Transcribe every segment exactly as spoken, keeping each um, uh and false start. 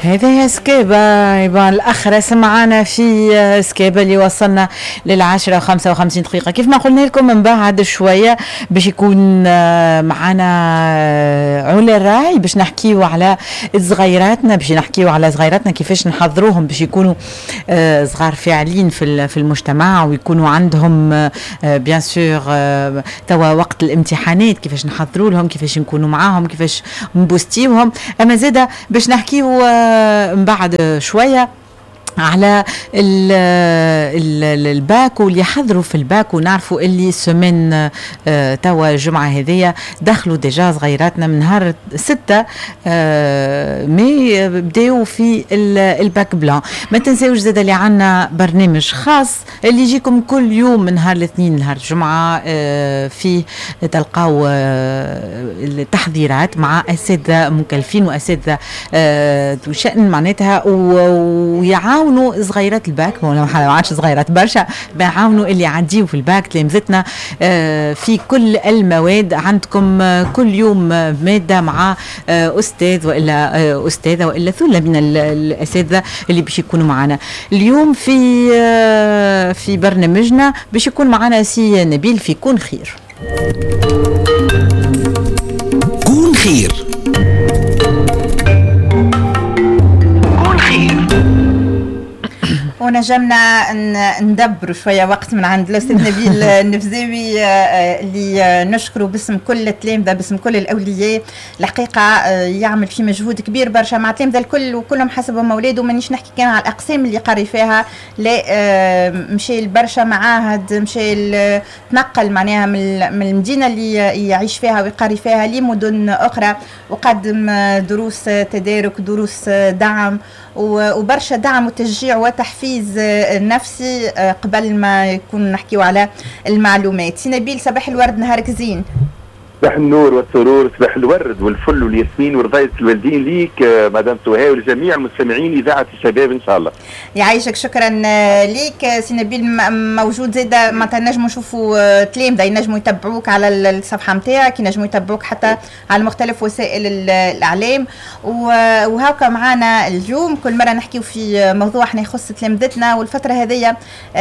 هذا سكيبة يبقى الأخرس معنا في سكيبة اللي وصلنا للعاشرة وخمسة وخمسين دقيقة. كيف ما قلنا لكم من بعد شوية باش يكون معنا علا الراعي باش نحكيو على صغيراتنا، باش نحكيو على صغيراتنا كيفاش نحضروهم باش يكونوا صغار فاعلين في في المجتمع ويكونوا عندهم بيان سور توا وقت الامتحانات، كيفاش نحضروا لهم، كيفاش نكونوا معاهم، كيفاش نبوستيوهم. أما زيادة باش نحكيو من بعد شوية على ال ال الباك واللي يحضروا في الباك، ونعرفوا اللي سمن آه توا الجمعة هذية دخلوا ديجا صغيراتنا من نهار ستة آه مي بداوا في الباك بلان. ما تنساوش زاد اللي عنا برنامج خاص اللي يجيكم كل يوم من نهار الاثنين نهار الجمعة آه فيه تلقاو آه التحضيرات مع أساتذة مكلفين وأساتذة آه ذو شأن معناتها ويعاونوا يعاونوا صغيرات الباك، ولا ما عادش صغيرات برشا، بيعاونوا اللي عديوا في الباك تلامذتنا في كل المواد. عندكم كل يوم مادة مع أستاذ وإلا أستاذة وإلا ثلة من الأساتذة اللي باش يكونوا معنا اليوم في في برنامجنا. باش يكون معنا سي نبيل في كون خير. كون خير ونجمنا ندبروا شوية وقت من عند الأستاذ نبيل النفزاوي اللي نشكره باسم كل التلامذة باسم كل الأولياء. الحقيقة يعمل في مجهود كبير برشا مع التلامذة الكل وكلهم حسبهم أولاده. مانيش نحكي كان على الأقسام اللي قاري فيها، لا مشي لبرشا معاهد، مشي تنقل معناها من المدينة اللي يعيش فيها ويقاري فيها لمدن أخرى، وقدم دروس تدارك، دروس دعم وبرشا دعم وتشجيع وتحفيز نفسي قبل ما يكون نحكيو على المعلومات. سي نبيل صباح الورد، نهارك زين. صباح النور والسرور، صباح الورد والفل والياسمين ورضاية الوالدين ليك مدام سهى ولجميع المستمعين إذاعة الشباب إن شاء الله. يعيشك، شكرا ليك سي نبيل. موجود زاده معناتها نجموا نشوفوا تلامذة ينجموا يتبعوك على الصفحة نتاعك، ينجموا يتبعوك حتى على مختلف وسائل الإعلام. وهاكا معنا اليوم كل مرة نحكيو في موضوع احنا يخص تلامذتنا، والفترة هذه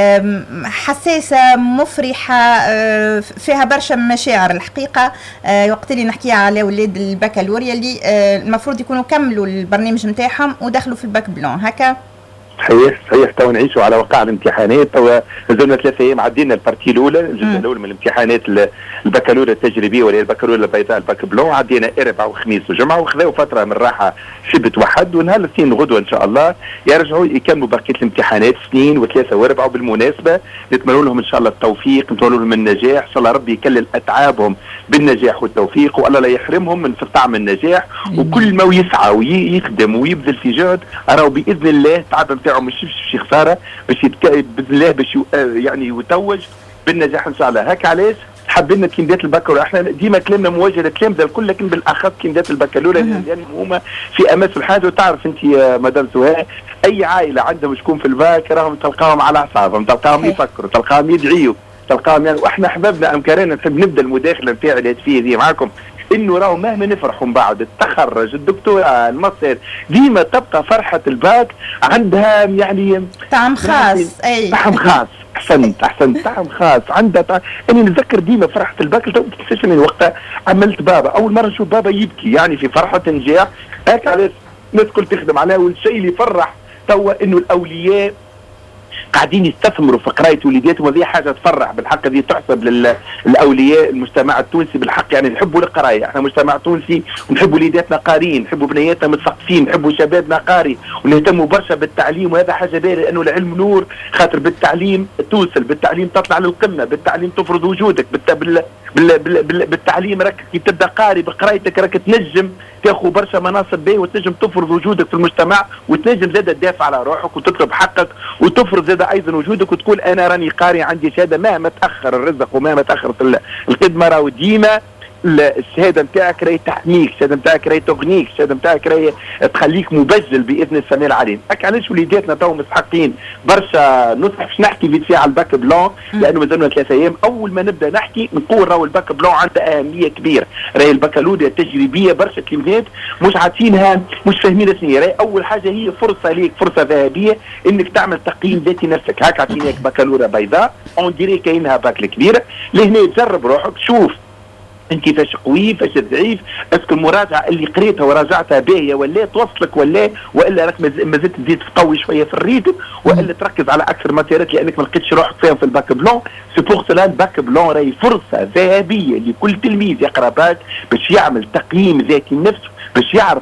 حساسة مفرحة فيها برشا مشاعر. الحقيقة آه وقت اللي نحكي على ولاد البكالوريا اللي آه المفروض يكونوا كملوا البرنامج نتاعهم ودخلوا في الباك بلون هكا. صحيح صحيح. تو نعيشوا على وقع الامتحانات، تو نزلنا ثلاثة ايام عدينا البارتي الاولى، الجزء الاول من الامتحانات البكالوريا التجريبيه ولا البكالوريا البيضاء الباك بلون، عدينا اربعاء وخميس وجمعه، وخذوا فتره من راحه شبت وحد، ونهار الاثنين غدوه ان شاء الله يرجعوا يكملوا بقيه الامتحانات سنين وثلاثه واربعه. وبالمناسبه نتمنى لهم ان شاء الله التوفيق، نتمنى لهم النجاح، ان شاء الله ربي يكلل اتعابهم بالنجاح والتوفيق، والله لا يحرمهم من طعم النجاح. وكل ما يسعى ويخدم ويبذل في جهد راهو باذن الله التعب نتاعو مش شي خساره، باش باذن الله باش يعني يتوج بالنجاح ان شاء الله. هكا علاش حبينا كندات البكالوريا، احنا ديما كلامنا موجه للتلامذه الكل، لكن بالاخص كندات البكالوريا لان هما في امس الحاجه. وتعرف انت يا مدام سهى اي عائله عندهم شكون في الباك راهم تلقاهم على اعصابهم، تلقاهم يفكروا، تلقاهم يدعيوا، تلقاهم يعني. واحنا احبابنا امكارنا نحب نبدا المداخله نتاعي الهاتفيه دي معاكم انه راهو مهما نفرحوا من بعد التخرج الدكتوراه الماستر ديما تبقى فرحه الباك عندها يعني طعم خاص. اي طعم خاص. احسنت احسنت طعم خاص عندها طعم. يعني نتذكر ديما فرحه الباك، تو تنساش من وقتها عملت بابا اول مره نشوف بابا يبكي يعني في فرحه نجاح. هيك علاش الناس الكل تخدم عليها. والشيء اللي يفرح توا انه الاولياء قاعدين يستثمروا في قرايه وليداتهم، وهذه حاجه تفرح بالحق. دي تحسب للاولياء المجتمع التونسي بالحق، يعني نحبوا القرايه، احنا مجتمع تونسي ونحبوا وليداتنا قاريين، نحبوا بنياتنا متثقفين، نحبوا شبابنا قاري، ونهتموا برشا بالتعليم. وهذا حاجه باهيه لانه العلم نور، خاطر بالتعليم توصل، بالتعليم تطلع للقمه، بالتعليم تفرض وجودك، بال بال بال بالتعليم راك كي تبدا قاري بقرايتك راك تنجم تاخذ برشا مناصب باهيه، وتنجم تفرض وجودك في المجتمع، وتنجم زاده تدافع على روحك وتطلب حقك، وتفرض زاده ايضا وجودك، وتقول انا راني قاري عندي شهاده. مهما تاخر الرزق ومهما تاخرت الخدمه راهو ديما الشهاده نتاعك راهي تحميك، الشهاده نتاعك راهي تغنيك، الشهاده نتاعك راهي تخليك مبجل باذن السميع العليم. هكا علاش وليداتنا تو مستحقين برشا نصح باش نحكي فيت في على الباك بلون، لانه مازلنا ثلاثة ايام. اول ما نبدا نحكي نقول راهو الباك بلون عنده اهميه كبيره، راهي البكالوريا التجريبيه برشا كلمات مش عارفينها، مش فاهمين شنو راهي. اول حاجه هي فرصه ليك، فرصه ذهبيه انك تعمل تقييم ذاتي نفسك. هكا عطيناك بكالوريا بيضاء اون ديري كاينها باك الكبيره، لهنا تجرب روحك، شوف انت كيفاش قوي فاش ضعيف، اسكو المراجعه اللي قريتها وراجعتها باهيه ولا توصلك ولا والا راك مازلت تزيد تقوي شويه في الريتم والا تركز على اكثر ماتيرات لانك ما لقيتش روحك فيهم في الباك بلون. سي بور سلا الباك بلون راهي فرصه ذهبيه لكل تلميذ يقرا باك باش يعمل تقييم ذاتي لنفسه، باش يعرف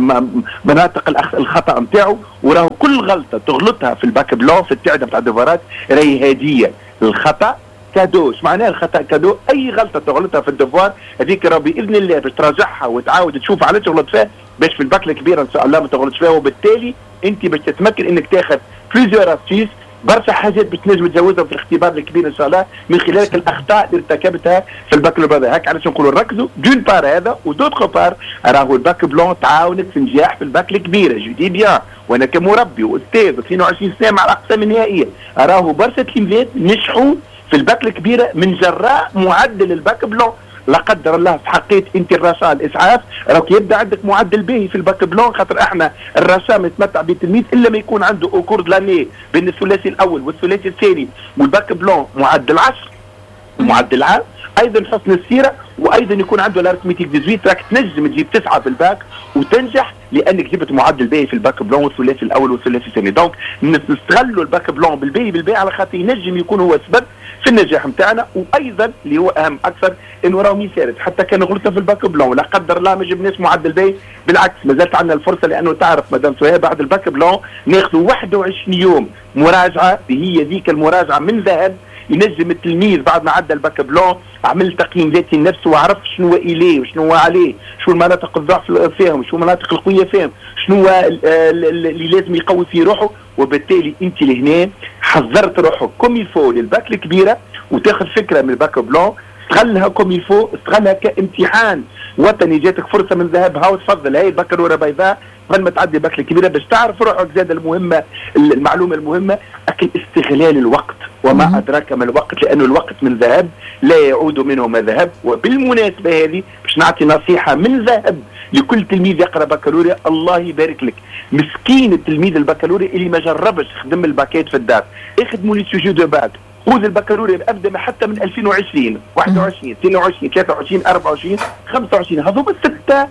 مناطق الخطا نتاعو، وراه كل غلطه تغلطها في الباك بلون في التعدة نتاع الدفارات راهي هديه. الخطا كادو، ايش معناه الخطا كادو؟ اي غلطه تغلطها في الدفوار هذيك راه باذن الله باش تراجعها وتعاود تشوف علاش تغلط فيها باش في الباك الكبيره ان شاء الله ما تغلطش فيها، وبالتالي انت باش تتمكن انك تاخذ بليزيور استيس برشا حاجات باش تنجم تجاوزها في الاختبار الكبير ان شاء الله من خلال الاخطاء اللي ارتكبتها في الباك بلون. هكا علاش نقولوا ركزوا دون بار هذا، ودوتر بار راهو الباك بلون تعاونك في النجاح في الباك الكبيره. جو دي بيان وانا كمربي واستاذ اثنين وعشرين سنه مع الاقسام النهائيه، راهو برشا تلميذات نجحوا في الباك الكبيره من جراء معدل الباك بلون. لا قدر الله في حقيقه انت الرشا الاسعاف راك يبدا عندك معدل باهي في الباك بلون، خاطر احنا الرشا ما يتمتع بالتلميذ الا ما يكون عنده اوكور دلاني بين الثلاثي الاول والثلاثي الثاني والباك بلون معدل عشرة معدل عام، ايضا حسن السيره، وايضا يكون عنده الارثميتيك ثمانية راك تنجم تجيب تسعه في الباك وتنجح لانك جبت معدل باهي في الباك بلون والثلاثي الاول والثلاثي الثاني. دونك نستغلوا الباك بلون بالباهي بالباهي على خاطر ينجم يكون هو سبب في النجاح نتاعنا. وايضا اللي هو اهم اكثر انه راهو يسارد حتى كان غلطنا في الباك بلون لا قدر الله ما جبناش معدل باهي، بالعكس مازالت عندنا الفرصه، لانه تعرف مدام سهير بعد الباك بلون ناخذوا واحد وعشرين يوم مراجعه، هي ذيك المراجعه من ذهب ينجم التلميذ بعد ما عدى الباك بلون عمل تقييم ذاتي لنفسه وعرف شنو هو اليه وشنو هو عليه، شنو المناطق الضعف فيهم، شنو المناطق القويه فيهم، شنو هو اللي لازم يقوي فيه روحه. وبالتالي انت لهنا حضرت روحك كوم يفو للباك الكبيره وتاخذ فكره من الباك بلون، استغلها كوم يفو، استغلها كامتحان وطني، جاتك فرصه من ذهب هاو تفضل هاي البكالوريا بيضاء قبل ما تعدي الباك الكبيره باش تعرف روحك. زاد المهمه المعلومه المهمه اكل استغلال الوقت، وما ادراك ما الوقت، لانه الوقت من ذهب لا يعود منه ما ذهب. وبالمناسبه هذه باش نعطي نصيحه من ذهب لكل تلميذ يقرا بكالوريا، الله يبارك لك، مسكين التلميذ البكالوريا اللي ما جربش يخدم الباكات في الدار، اخدموا لي سوجي دو باك، خذ البكالوريا ابدا حتى من ألفين وعشرين واحد وعشرين اثنين وعشرين ثلاثة وعشرين أربعة وعشرين خمسة وعشرين، هذوما الستة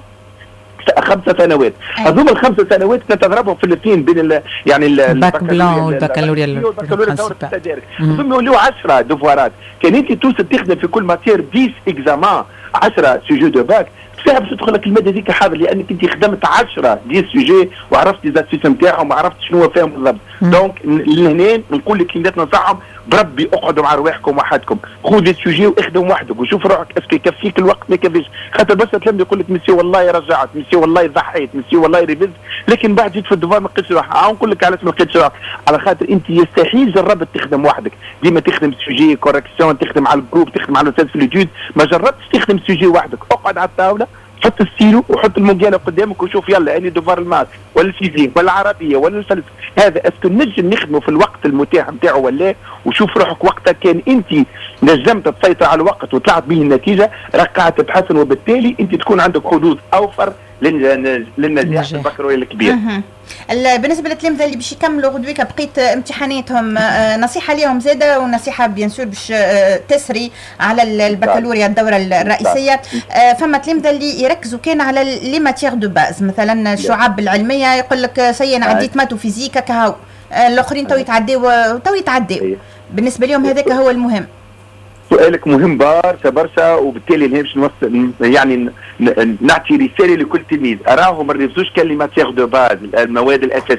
خمسة سنوات، هذوما الخمس سنوات تضربهم في الاثنين بين يعني الباك بلون والبكالوريا والبكالوريا دورة التدارك، ثم يوليو عشرة دفوارات. كان انت توصل تخدم في كل ماتير عشرة اكزامان عشرة سوجي دو باك، صعب باش تدخل لك الماده هذيك حاضر، لانك انت خدمت عشرة عشرة سوجي وعرفت ليزاسيس نتاعهم وعرفت شنو هو فيهم بالضبط. دونك لهنا نقول لك كلمات ننصحهم بربي اقعدوا مع رواحكم وحدكم، خذ السوجي واخدم وحدك وشوف روحك اسكو يكفيك الوقت ما يكفيش، خاطر بس تلميذ يقول لك مسيو والله رجعت، مسيو والله ضحيت، مسيو والله ريفيز، لكن بعد جيت في الدفار ما لقيتش روحك. اه نقول لك علاش ما لقيتش روحك، على خاطر انت يستحيل جربت تخدم وحدك، ديما تخدم سوجي كوركسيون، تخدم على الجروب، تخدم على الاستاذ في الجود، ما جربتش تخدم سوجي وحدك. اقعد على الطاوله، حط السيلو وحط المونجاله قدامك وشوف يلا اني دفار الماس ولا الفيزيك ولا العربيه ولا الفلسفه، هذا اسكو نجم نخدمه في الوقت المتاح نتاعو ولا، وشوف روحك وقتها كان انت نجمت تسيطر على الوقت وطلعت به النتيجه راك قاعد تتحسن، وبالتالي انت تكون عندك حظوظ اوفر للنجاح في البكالوريا الكبير. بالنسبه للتلامذه اللي باش يكملوا غدويك بقيت امتحاناتهم، نصيحه ليهم زاده ونصيحه بيان سور باش تسري على البكالوريا الدوره الرئيسيه. فما تلامذه اللي يركزوا كان على لي ماتيير دو باز، مثلا الشعاب العلميه يقول لك سي انا عديت مات وفيزيكا كهو، الاخرين تو يتعداو تو يتعداو، بالنسبه لهم هذاك هو المهم. سؤالك مهم برشا برشا، وبالتالي باش نوصل يعني نعطي رساله لكل تلميذ، اراهم ما نرفزوش كان لي ماتيير دو باز المواد الاساسيه،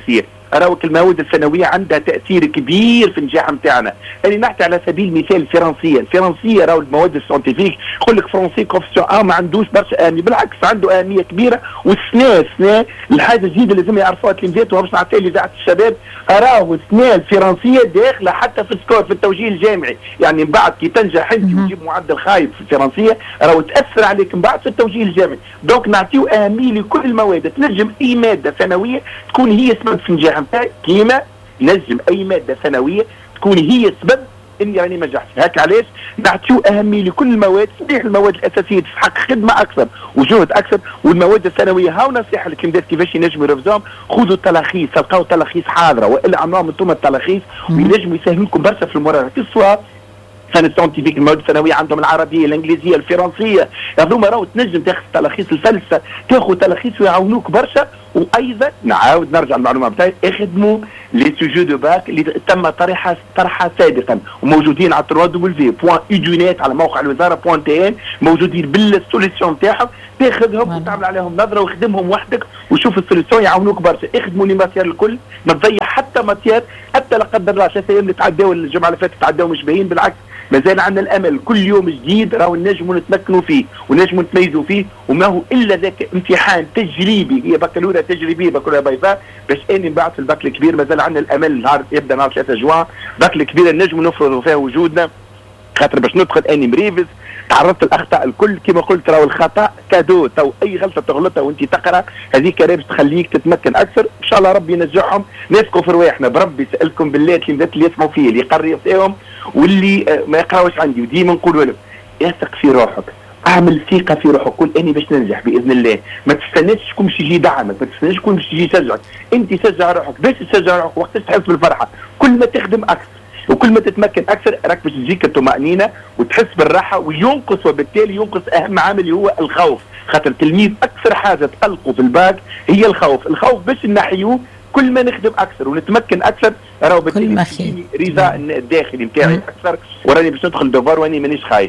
راهو المواد الثانويه عندها تاثير كبير في النجاح نتاعنا. انا نحكي على سبيل المثال الفرنسيه، الفرنسيه راهو المواد السيونتيفيك يقول لك فرنسي كوفسيون اه ما عندوش برشا اهميه، بالعكس عنده اهميه كبيره. والسنه السنه الحاجه الجديده اللي لازم يعرفوها التلاميذات وباش نعطيها لاذاعه الشباب، راهو السنه الفرنسيه داخله حتى في السكور في التوجيه الجامعي، يعني من بعد كي تنجح انت وتجيب معدل خايب في الفرنسيه راهو تاثر عليك من بعد في التوجيه الجامعي. دونك نعطيو اهميه لكل المواد، تنجم اي ماده ثانويه تكون هي سبب في النجاح نتاعك، كيما نجم اي ماده ثانويه تكون هي سبب اني راني ما نجحتش. هاك علاش نعطيو اهميه لكل المواد، صحيح المواد الاساسيه تستحق خدمه اكثر وجهد اكثر، والمواد الثانويه هاو نصيحه للتلاميذات كيفاش ينجموا يرفزوهم، خذوا التلخيص، تلقاو تلخيص حاضره والا عملوهم انتم التلخيص وينجموا يساهموا لكم برشا في المراجعه، سواء كان السيونتيفيك المواد الثانويه عندهم العربيه الانجليزيه الفرنسيه، هذوما راهو تنجم تاخذ تلخيص الفلسفه، تاخذ تلخيص ويعاونوك برشا. وايضا نعاود نرجع المعلومه بتاعي، اخدموا لي سوجي دو باك اللي تم طرحها طرحها سابقا وموجودين على تروا دبليو بوان ايدونيت على موقع الوزاره بوان تي ان، موجودين بالسوليسيون تاعهم، تاخذهم وتعمل عليهم نظره وخدمهم وحدك وشوف السوليسيون يعاونوك برشا. اخدموا لي ماتير الكل، ما تضيع حتى ماتير، حتى لا قدر الله ثلاث ايام اللي تعداو الجمعه اللي فاتت تعداو مش باهيين، بالعكس مازال عندنا الامل، كل يوم جديد راهو نجموا نتمكنوا فيه ونجموا نتميزوا فيه، وما هو الا ذاك امتحان تجريبي، هي بكالوريا تجريبيه بكالوريا بيضاء باش اني بعد في الباك الكبير مازال عندنا الامل نهار يبدا نهار ثلاثة جوان باك الكبير نجموا نفرضوا فيها وجودنا، خاطر باش ندخل اني مريفز تعرضت الاخطاء الكل كما قلت، راهو الخطا كادو، تو اي غلطه تغلطها وانت تقرا هذيك باش تخليك تتمكن اكثر. ان شاء الله ربي ينجحهم، نثقوا في رواحنا بربي. سالكم بالله التلاميذات اللي يسمعوا فيه اللي يقريوا فيهم واللي ما يقراوش عندي، وديما نقول لهم اثق في روحك، اعمل ثقه في روحك، قول اني باش ننجح باذن الله، ما تستناش شكون باش يجي يدعمك، ما تستناش شكون باش يجي يشجعك، انت شجع روحك. باش تشجع روحك وقت تحس بالفرحه، كل ما تخدم اكثر وكل ما تتمكن اكثر راك باش تجيك الطمانينه وتحس بالراحه، وينقص وبالتالي ينقص اهم عامل هو الخوف، خاطر التلميذ اكثر حاجه تقلقه في الباك هي الخوف. الخوف باش نحيوه كل ما نخدم اكثر ونتمكن اكثر راهو بالتالي رضا الداخلي نتاعي اكثر، وراني باش ندخل دوفار واني مانيش خايف.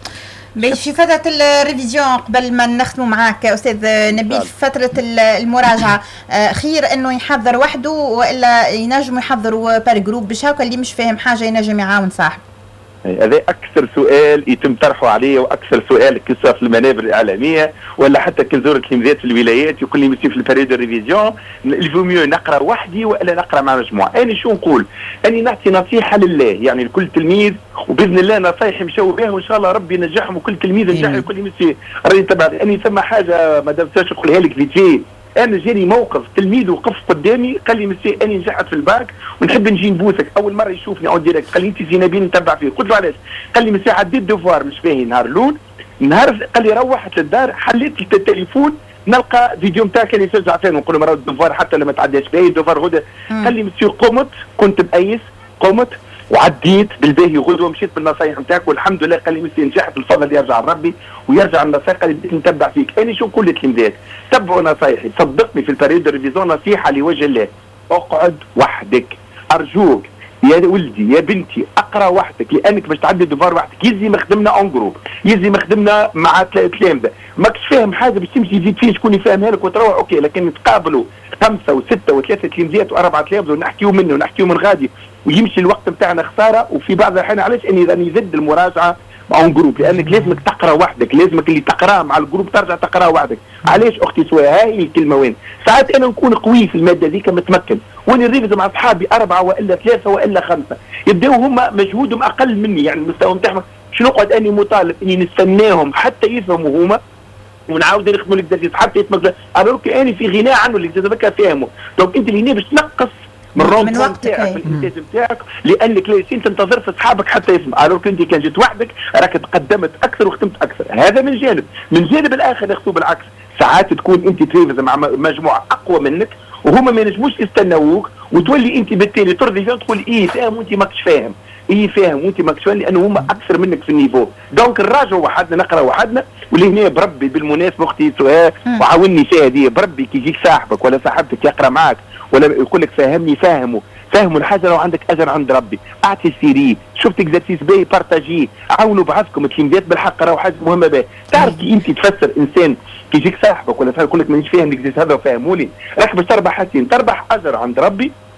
في فترة الريفيزيون قبل ما نختموا معاك أستاذ نبيل، في فترة المراجعة خير أنه يحضر وحده وإلا ينجم يحضروا بار جروب باش هاكا اللي مش فاهم حاجة ينجم يعاون صاحبه؟ هذا اكثر سؤال يتم طرحه عليه، واكثر سؤال كسا في المنابر الاعلاميه ولا حتى كنزور التلاميذات في الولايات يقول لي مسيو في البريود ريفيزيون الفو ميو نقرا وحدي والا نقرا مع مجموعه. انا شو نقول؟ اني نعطي نصيحه لله، يعني لكل تلميذ، وباذن الله نصايح يمشوا بها وان شاء الله ربي ينجحهم وكل تلميذ ينجح. يقول لي مسيو راني تبع اني ثم حاجه ما دامتش نقولها لك فيتي، انا جاني موقف تلميذ وقف قدامي قال لي مسي اني نجحت في الباك ونحب نجي نبوسك، اول مره يشوفني اون ديريكت قال لي انت زي نبيل نتبع فيه، قلت له علاش؟ قال لي مسي عديت دوفوار مش باهي نهار الاول، نهار قال لي روحت للدار حليت التليفون نلقى فيديو نتاعك اللي يسجع فيه، نقول له مرات الدوفوار حتى لما تعديش باهي الدوفوار غدا. قال لي مسي قمت كنت بايس قمت وعديت بالباهي غدوه مشيت بالنصايح نتاعك والحمد لله. قال لي مسي نجحت، الفضل يرجع لربي ويرجع النصائح. قال لي بديت نتبع فيك. انا شو نقول للتلميذات؟ تبعوا نصايحي، صدقني في البريود ريفيزيون نصيحه لوجه الله، اقعد وحدك ارجوك يا ولدي يا بنتي، اقرا وحدك لانك باش تعدي الدوفار وحدك. يلزم خدمنا اون جروب، يلزم خدمنا مع تلامذه، ماكش فاهم حاجه باش تمشي تزيد فيه شكون يفهمها لك وتروح اوكي، لكن نتقابلوا خمسه وسته وثلاثه تلامذات واربعه تلامذه ونحكيوا منه ونحكيوا من غادي ويمشي الوقت نتاعنا خساره. وفي بعض الاحيان علاش اني راني ضد المراجعه مع جروب؟ لانك لازمك تقرا وحدك، لازمك اللي تقراه مع الجروب ترجع تقراه وحدك. علاش اختي سواء؟ هاي الكلمه وين؟ ساعات انا نكون قوي في الماده ذيك متمكن وانا نريفز مع اصحابي اربعه والا ثلاثه والا خمسه، يبداو هما مجهودهم اقل مني، يعني المستوى نتاعهم شنو نقعد اني مطالب اني نستناهم حتى يفهموا هما ونعاود نخدموا الاكزرسيس حتى يتمكن. الوغ اني في غناء عنه الاكزرسيس هكا فاهمه. دونك انت اللي هنا باش تنقص من روم من وقتك في الانتاج نتاعك لانك لازم تنتظر في اصحابك حتى يسمع. الوغ انت كان جيت وحدك راك تقدمت اكثر وخدمت اكثر. هذا من جانب. من جانب الاخر ياخذوا بالعكس، ساعات تكون انت تريفز مع مجموعه اقوى منك وهما ما ينجموش يستناوك وتولي انت بالتالي ترضي فيهم تقول ايه فاهم وانت ماكش فاهم، ايه فاهم وانت ماكش فاهم، لانه هما اكثر منك في النيفو. دونك نراجعوا وحدنا نقرا وحدنا. ولهنا بربي بالمناسبه اختي سهى وعاوني فيها هذه، بربي كي يجيك صاحبك ولا صاحبتك يقرا معك ولا يقول لك فهمني فاهمه فهموا الحاجه لو عندك اجر عند ربي، اعطي سيري، شفت اكزرسيس باهي بارتاجي، عاونوا بعضكم التلميذات بالحق راهو حاجه مهمه باهي. تعرف كي انت تفسر انسان كي يجيك صاحبك ولا يقول لك مانيش فاهم الاكزرسيس هذا وفهموا لي، راك باش تربح حسين، تربح اجر عند ربي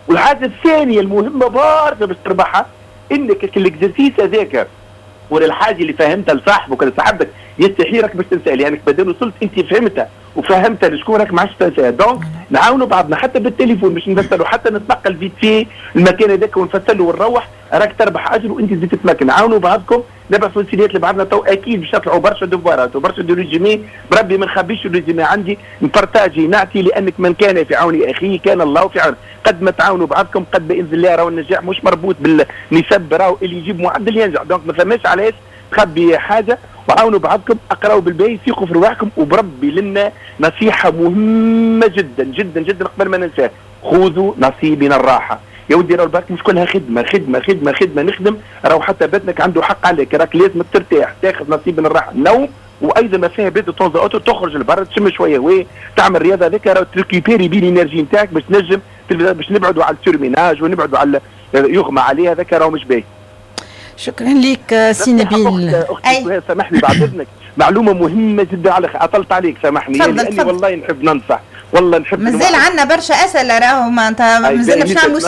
والحاجه الثانيه المهمه برشا باش تربحها انك الاكزرسيس هذاك ولا الحاجه اللي فهمتها لصاحبك ولا صاحبتك يستحي راك باش تنساها، لانك بدل وصلت انت فهمتها وفهمتها لشكون راك ما عادش تنساها. دونك نعاونوا بعضنا حتى بالتليفون باش نفسروا، حتى نتنقل فيت في المكان هذاك ونفسر ونروح، راك تربح اجر وانت تزيد تتمكن. نعاونوا بعضكم، نبعثوا السيدات لبعضنا تو اكيد باش نطلعوا برشا دوفوارات وبرشا دو ريزومي، بربي ما نخبيش الريزومي عندي، نبارتاجي نعطي، لانك من كان في عون اخيه كان الله في عون. قد ما تعاونوا بعضكم قد باذن الله راهو النجاح مش مربوط بالنسب، راهو اللي يجيب معدل ينجح. دونك ما فماش علاش تخبي حاجه، وعاونوا بعضكم، اقراوا بالباهي، ثقوا في رواحكم. وبربي لنا نصيحه مهمه جدا جدا جدا قبل ما ننساها، خذوا نصيب من الراحه. يا ودي راهو الباك مش كلها خدمه خدمه خدمه خدمه نخدم، راهو حتى بدنك عنده حق عليك، راك لازم ترتاح، تاخذ نصيب من الراحه، النوم، وايضا ما فيها بيت طونز اوتو، تخرج لبرا تشم شويه هواء، تعمل رياضه، هذاك راهو تريكيبيري بيه الانرجي نتاعك باش تنجم باش نبعدوا على السيرميناج ونبعدوا على يغمى عليه، هذاك راهو مش باهي. شكرا لك سي نبيل. اختي سامحني بعد اذنك، معلومه مهمه جدا، على اطلت عليك سامحني، فضل لاني فضل. والله نحب ننصح، والله نحب مازال عندنا برشا اسئله راهو، معناتها مازال باش نعملوا